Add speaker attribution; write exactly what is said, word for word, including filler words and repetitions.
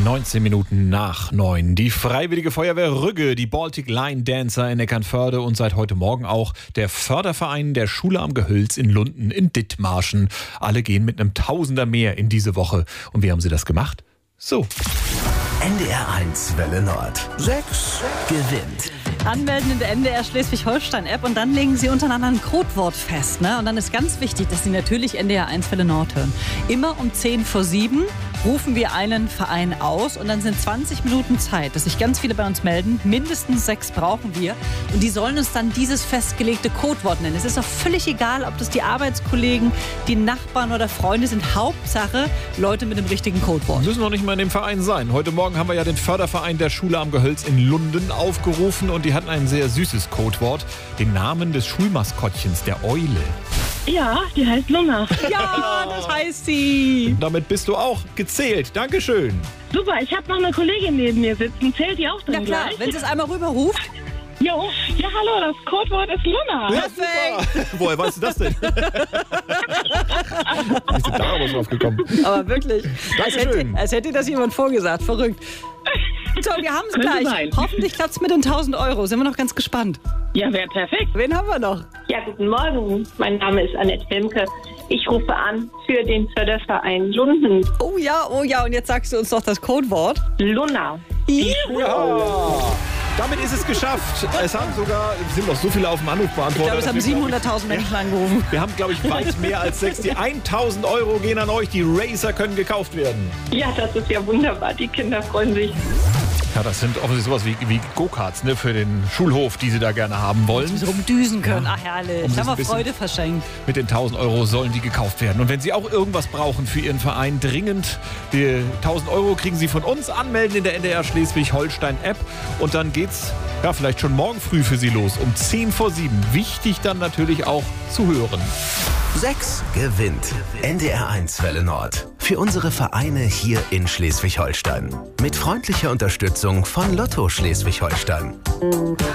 Speaker 1: neunzehn Minuten nach neun. Die Freiwillige Feuerwehr Rügge, die Baltic Line Dancer in Eckernförde und seit heute Morgen auch der Förderverein der Schule am Gehölz in Lunden in Dithmarschen. Alle gehen mit einem Tausender mehr in diese Woche. Und wie haben sie das gemacht? So.
Speaker 2: N D R eins Welle Nord. Sechs gewinnt.
Speaker 3: Anmelden in der N D R Schleswig-Holstein-App und dann legen Sie untereinander ein Codewort fest. Ne? Und dann ist ganz wichtig, dass Sie natürlich N D R eins Welle Nord hören. Immer um zehn vor sieben rufen wir einen Verein aus und dann sind zwanzig Minuten Zeit, dass sich ganz viele bei uns melden. Mindestens sechs brauchen wir. Und die sollen uns dann dieses festgelegte Codewort nennen. Es ist auch völlig egal, ob das die Arbeitskollegen, die Nachbarn oder Freunde sind. Hauptsache Leute mit dem richtigen Codewort.
Speaker 1: Müssen noch nicht mal in dem Verein sein. Heute Morgen haben wir ja den Förderverein der Schule am Gehölz in Lunden aufgerufen und die hatten ein sehr süßes Codewort. Den Namen des Schulmaskottchens, der Eule.
Speaker 4: Ja, die heißt Luna.
Speaker 3: Ja, das heißt sie.
Speaker 1: Damit bist du auch gezählt. Dankeschön.
Speaker 4: Super, ich habe noch eine Kollegin neben mir sitzen. Zählt die auch dann
Speaker 3: Na klar,
Speaker 4: gleich?
Speaker 3: wenn sie es einmal rüberruft.
Speaker 4: Jo, ja hallo, das Codewort ist Luna.
Speaker 3: Perfekt.
Speaker 1: Woher weißt du das denn? Wie sind da drauf gekommen?
Speaker 3: Aber wirklich, als hätte,
Speaker 1: Dankeschön.
Speaker 3: als hätte das jemand vorgesagt. Verrückt. So, wir haben es
Speaker 4: Könnte
Speaker 3: gleich.
Speaker 4: sein.
Speaker 3: Hoffentlich klappt es mit den tausend Euro. Sind wir noch ganz gespannt.
Speaker 4: Ja, wäre perfekt.
Speaker 3: Wen haben wir noch?
Speaker 5: Ja, guten Morgen. Mein Name ist Annette Wilmke. Ich rufe an für den Förderverein Lunden.
Speaker 3: Oh ja, oh ja. Und jetzt sagst du uns doch das Codewort.
Speaker 5: Luna.
Speaker 1: Ja. Damit ist es geschafft. Es haben sogar, es sind noch so viele auf dem Anrufbeantworter.
Speaker 3: Ich glaube, es haben
Speaker 1: dass wir, glaub
Speaker 3: siebenhunderttausend Menschen angerufen.
Speaker 1: ich, Wir haben, glaube ich, weit mehr als sechs. Die tausend Euro gehen an euch. Die Racer können gekauft werden.
Speaker 5: Ja, das ist ja wunderbar. Die Kinder freuen sich.
Speaker 1: Ja, das sind offensichtlich sowas wie, wie Go-Karts, ne, für den Schulhof, die sie da gerne haben wollen.
Speaker 3: Dass wir so rumdüsen können. Ach, herrlich.
Speaker 1: Um das
Speaker 3: Da haben
Speaker 1: ein
Speaker 3: wir
Speaker 1: bisschen-
Speaker 3: Freude verschenkt.
Speaker 1: Mit den tausend Euro sollen die gekauft werden. Und wenn Sie auch irgendwas brauchen für Ihren Verein, dringend die tausend Euro kriegen Sie von uns. Anmelden in der N D R Schleswig-Holstein-App. Und dann geht's ja vielleicht schon morgen früh für Sie los. Um zehn vor sieben. Wichtig dann natürlich auch zu hören.
Speaker 2: Sechs gewinnt. N D R eins Welle Nord. Für unsere Vereine hier in Schleswig-Holstein. Mit freundlicher Unterstützung von Lotto Schleswig-Holstein.